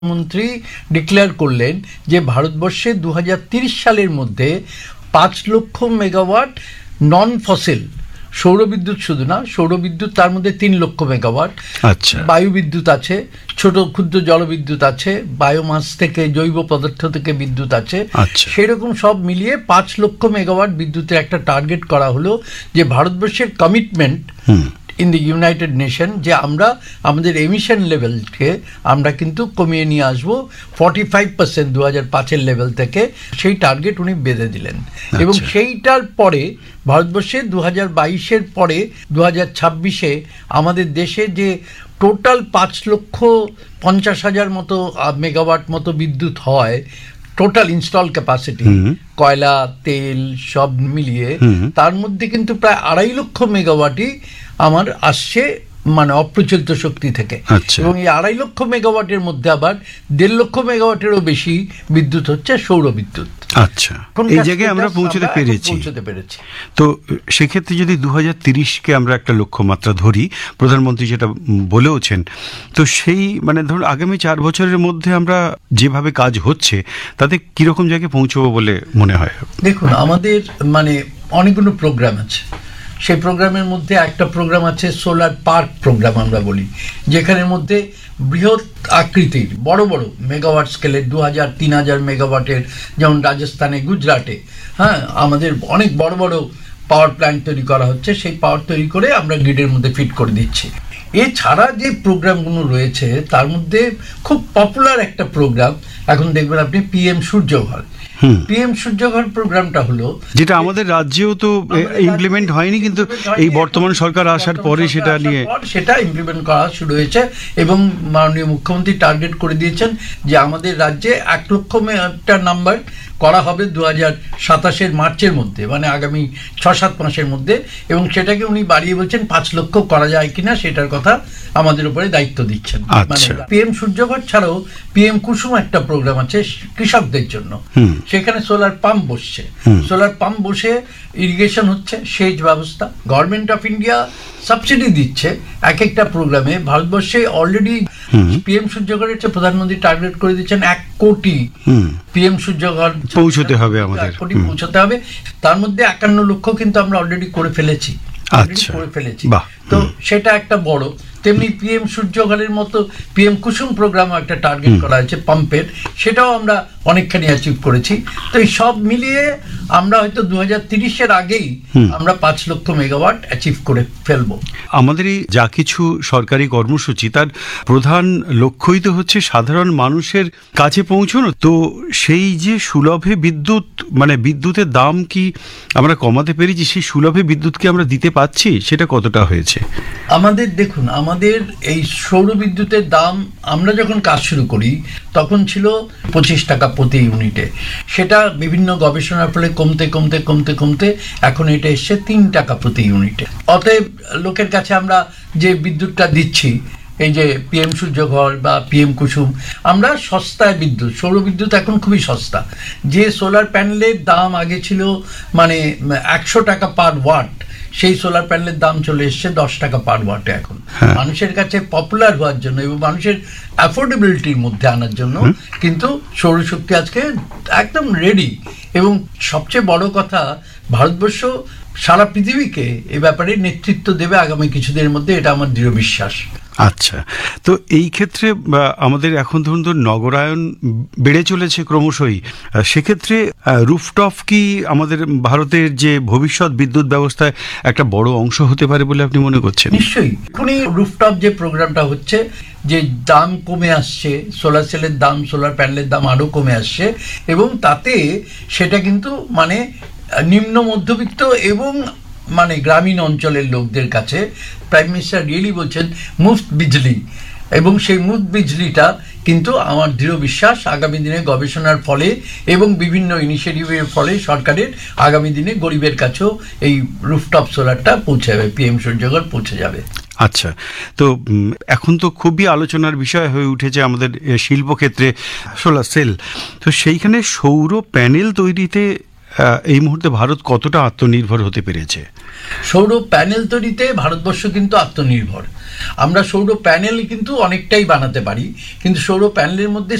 মন্ত্রী ডিক্লেয়ার করলেন যে ভারতবর্ষে 2030 সালের মধ্যে 5 লক্ষ মেগাওয়াট নন ফসিল সৌরবিদ্যুৎ, শুধু না সৌরবিদ্যুৎ, তার মধ্যে 3 লক্ষ মেগাওয়াট, আচ্ছা, বায়ু বিদ্যুৎ আছে, ছোট ক্ষুদ্র জলবিদ্যুৎ আছে, বায়োমাস থেকে জৈব পদার্থ থেকে বিদ্যুৎ আছে, আচ্ছা, সেরকম সব মিলিয়ে 5 লক্ষ মেগাওয়াট বিদ্যুতের একটা টার্গেট করা হলো। যে ভারতবর্ষের commitment in the United nation যে আমরা আমাদের এমিশন লেভেলকে আমরা কিন্তু কমিয়ে নিয়ে আসবো 45% 2005-এর লেভেল থেকে, সেই টার্গেট উনি বেঁধে দিলেন। এবং সেইটার পরে ভারতবর্ষে 2022-এর পরে 2026-এ আমাদের দেশে যে টোটাল 5,50,000 মতো মেগাওয়াট মতো বিদ্যুৎ হয়, টোটাল ইনস্টল ক্যাপাসিটি, কয়লা তেল সব মিলিয়ে, তার মধ্যে কিন্তু প্রায় 2.5 লক্ষ মেগাওয়াটই আমার আসছে মানে অপ্রচলিত শক্তি থেকে। এবং এই 2.5 লক্ষ মেগাওয়াটের মধ্যে আবার 1.5 লক্ষ মেগাওয়াটেরও বেশি বিদ্যুৎ হচ্ছে সৌর বিদ্যুৎ। আচ্ছা, এই জায়গায় আমরা পৌঁছতে পেরেছি। তো সেক্ষেত্রে যদি 2030-কে আমরা একটা লক্ষ্যমাত্রা ধরি, প্রধানমন্ত্রী যেটা বলেওছেন, তো সেই মানে ধরুন আগামী 4 বছরের মধ্যে আমরা যেভাবে কাজ হচ্ছে তাতে কিরকম জায়গায় পৌঁছবো বলে মনে হয়? দেখুন, আমাদের মানে অনেকগুলো প্রোগ্রাম আছে। সেই প্রোগ্রামের মধ্যে একটা প্রোগ্রাম আছে সোলার পার্ক প্রোগ্রাম আমরা বলি, যেখানের মধ্যে বৃহৎ আকৃতির বড় বড় মেগাওয়াট স্কেলের 2,000-3,000 মেগাওয়াটের, যেমন রাজস্থানে, গুজরাটে, হ্যাঁ, আমাদের অনেক বড় বড় পাওয়ার প্ল্যান্ট তৈরি করা হচ্ছে। সেই পাওয়ার তৈরি করে আমরা গ্রিডের মধ্যে ফিট করে দিচ্ছি। এছাড়া যে প্রোগ্রামগুলো রয়েছে তার মধ্যে খুব পপুলার একটা প্রোগ্রাম এখন দেখবেন আপনি, পিএম সূর্যঘর। পিএম সূর্যঘর প্রোগ্রামটা হলো, যেটা আমাদের রাজ্যেও তো ইমপ্লিমেন্ট হয়নি, কিন্তু এই বর্তমান সরকার আসার পরে সেটা ইমপ্লিমেন্ট করা শুরু হয়েছে। এবং মাননীয় মুখ্যমন্ত্রী টার্গেট করে দিয়েছেন যে আমাদের রাজ্যে 1 লক্ষ নাম্বার করা হবে 2027-এর মার্চের মধ্যে, মানে আগামী 6-7 মাসের মধ্যে। এবং সেটাকে উনি বাড়িয়ে বলছেন 5 লক্ষ করা যায় কিনা সেটার কথা আমাদের উপরে দায়িত্ব দিচ্ছেন। মানে পিএম সূর্যঘর ছাড়াও পিএম কুসুম একটা প্রোগ্রাম আছে কৃষকদের জন্য, সেখানে সোলার পাম্প বসছে। সোলার পাম্প বসে ইরিগেশন হচ্ছে, সেচ ব্যবস্থা। গভর্নমেন্ট অফ ইন্ডিয়া সাবসিডি দিচ্ছে এক একটা প্রোগ্রামে। ভারতবর্ষে অলরেডি পিএম সূর্যঘরের প্রধানমন্ত্রী টার্গেট করে দিচ্ছেন 1 কোটি পিএম সূর্যঘর পৌঁছতে হবে আমাদের, 1 কোটি পৌঁছতে হবে। তার মধ্যে 51 লক্ষ কিন্তু আমরা অলরেডি করে ফেলেছি। তো সেটা একটা বড়। তেমনি পিএম সূর্যঘরের মতো পিএম কুসুম প্রোগ্রাম একটা টার্গেট করা হয়েছে পাম্পের, সেটাও আমরা অনেকখানি অ্যাচিভ করেছি। তো এই সব মিলিয়ে আমরা হয়তো 2030-এর আগেই আমরা 5 লক্ষ মেগাওয়াট অ্যাচিভ করে ফেলবো। আমাদের এই যা কিছু সরকারি কর্মসূচি, তার প্রধান লক্ষ্যই তো হচ্ছে সাধারণ মানুষের কাছে পৌঁছানো। তো সেই যে সুলভে বিদ্যুৎ, মানে বিদ্যুতের দাম কি আমরা কমাতে পেরেছি? সেই সুলভে বিদ্যুৎ কি আমরা দিতে পারছি? সেটা কতটা হয়েছে? আমাদের দেখুন, আমাদের এই সৌর বিদ্যুতের দাম আমরা যখন কাজ শুরু করি তখন ছিল 25 টাকা প্রতি ইউনিটে। সেটা বিভিন্ন গবেষণার ফলে কমতে কমতে কমতে কমতে এখন এটা এসছে 3 টাকা প্রতি ইউনিটে। অতএব লোকের কাছে আমরা যে বিদ্যুৎটা দিচ্ছি, এই যে পিএম সূর্যঘর বা পিএম কুসুম, আমরা সস্তায় বিদ্যুৎ, সৌর বিদ্যুৎ এখন খুবই সস্তা। যে সোলার প্যানেলের দাম আগে ছিল মানে 100 টাকা পার ওয়াট, সেই সোলার প্যানেলের দাম চলে এসছে 10 টাকা পার ওয়াটে এখন। মানুষের কাছে পপুলার হওয়ার জন্য এবং মানুষের অ্যাফোর্ডেবিলিটির মধ্যে আনার জন্য কিন্তু সৌরশক্তি আজকে একদম রেডি। এবং সবচেয়ে বড় কথা, ভারতবর্ষ সারা পৃথিবীকে এ ব্যাপারে নেতৃত্ব দেবে আগামী কিছুদিনের মধ্যে, এটা আমার দৃঢ় বিশ্বাস। আচ্ছা, তো এই ক্ষেত্রে আমাদের এখন ধরুন নগরায়ন বেড়ে চলেছে ক্রমশই, সেক্ষেত্রে রুফটপ কি আমাদের ভারতের যে ভবিষ্যৎ বিদ্যুৎ ব্যবস্থায় একটা বড় অংশ হতে পারে বলে আপনি মনে করছেন? নিশ্চয়ই। এখনই রুফটপ যে প্রোগ্রামটা হচ্ছে, যে দাম কমে আসছে, সোলার সেলের দাম, সোলার প্যানেলের দাম আরো কমে আসছে, এবং তাতে সেটা কিন্তু মানে নিম্ন মধ্যবিত্ত এবং মানে গ্রামীণ অঞ্চলের লোকদের কাছে প্রাইম মিনিস্টার রিয়েলি বলছেন মুফত বিজলি। এবং সেই মুফত বিজলিটা কিন্তু আমার দৃঢ় বিশ্বাস আগামী দিনে গবেষণার ফলে এবং বিভিন্ন ইনিশিয়েটিভের ফলে সরকারের আগামী দিনে গরিবের কাছেও এই রুফটপ সোলারটা পৌঁছে যাবে, পিএম সূর্যঘর পৌঁছে যাবে। আচ্ছা, তো এখন তো খুবই আলোচনার বিষয় হয়ে উঠেছে আমাদের শিল্পক্ষেত্রে সোলার সেল। তো সেইখানে সৌর প্যানেল তৈরিতে এই মুহূর্তে ভারত কতটা আত্মনির্ভর হতে পেরেছে? সৌর প্যানেল তৈরিতে ভারতবর্ষ কিন্তু আত্মনির্ভর। আমরা সৌর প্যানেল কিন্তু অনেকটাই বানাতে পারি, কিন্তু সৌর প্যানেলের মধ্যে